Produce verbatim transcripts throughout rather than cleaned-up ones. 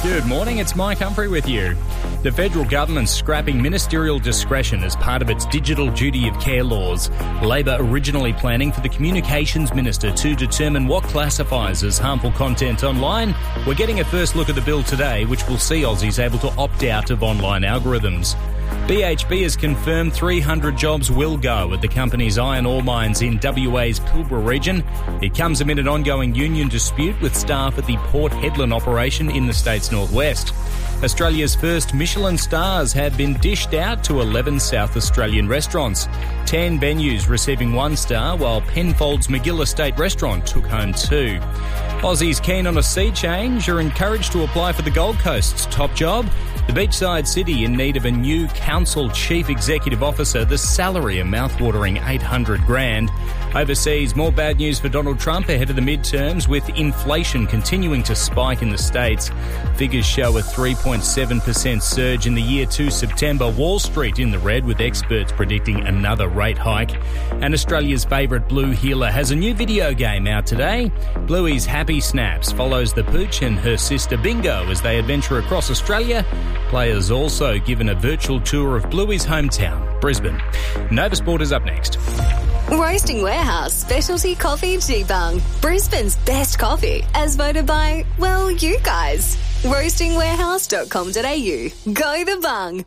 Good morning, it's Mike Humphrey with you. The federal government's scrapping ministerial discretion as part of its digital duty of care laws. Labor originally planning for the communications minister to determine what classifies as harmful content online. We're getting a first look at the bill today, which will see Aussies able to opt out of online algorithms. B H P has confirmed three hundred jobs will go at the company's iron ore mines in W A's Pilbara region. It comes amid an ongoing union dispute with staff at the Port Hedland operation in the state's northwest. Australia's first Michelin stars have been dished out to eleven South Australian restaurants. ten venues receiving one star, while Penfolds McGill Estate Restaurant took home two. Aussies keen on a sea change are encouraged to apply for the Gold Coast's top job. The beachside city in need of a new council chief executive officer, the salary a mouthwatering eight hundred grand. Overseas, more bad news for Donald Trump ahead of the midterms, with inflation continuing to spike in the States. Figures show a three point seven percent surge in the year to September. Wall Street in the red, with experts predicting another rate hike. And Australia's favourite Blue Heeler has a new video game out today. Bluey's Happy Snaps follows the pooch and her sister Bingo as they adventure across Australia. Players also given a virtual tour of Bluey's hometown, Brisbane. Nova Sport is up next. Roasting Warehouse Specialty Coffee G-Bung. Brisbane's best coffee, as voted by, well, you guys. roasting warehouse dot com dot a u. Go the bung.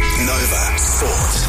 Nova Sport.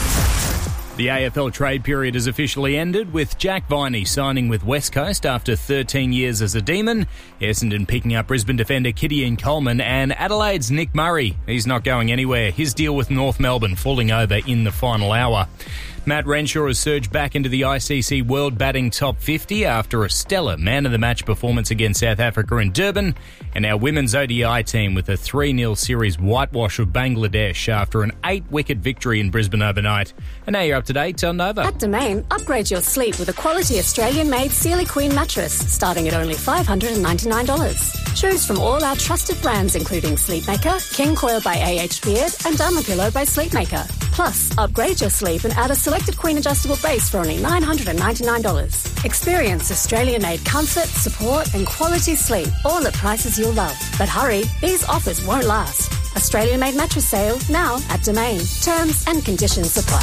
The A F L trade period has officially ended, with Jack Viney signing with West Coast after thirteen years as a Demon, Essendon picking up Brisbane defender Gideon Coleman, and Adelaide's Nick Murray. He's not going anywhere. His deal with North Melbourne falling over in the final hour. Matt Renshaw has surged back into the I C C World Batting Top fifty after a stellar man-of-the-match performance against South Africa in Durban, and our women's O D I team with a three nil series whitewash of Bangladesh after an eight-wicket victory in Brisbane overnight. And now you're up to date on Nova. At Domain, upgrade your sleep with a quality Australian-made Sealy Queen mattress, starting at only five hundred ninety-nine dollars. Choose from all our trusted brands, including Sleepmaker, King Coil by A H Beard, and Dermapillow by Sleepmaker. Plus, upgrade your sleep and add a selected Queen adjustable base for only nine hundred ninety-nine dollars. Experience Australian-made comfort, support and quality sleep, all at prices you'll love. But hurry, these offers won't last. Australian-made mattress sale now at Domain. Terms and conditions apply.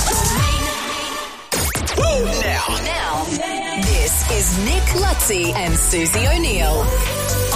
Now, Now, this is Nick Lutzi and Susie O'Neill